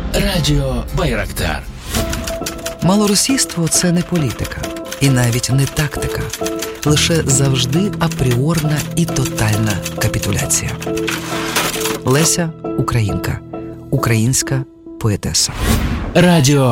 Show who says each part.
Speaker 1: Радіо Байрактар.
Speaker 2: Малоросійство – це не політика. І навіть не тактика. Лише завжди апріорна і тотальна капітуляція. Леся Українка. Українська поетеса.
Speaker 1: Радіо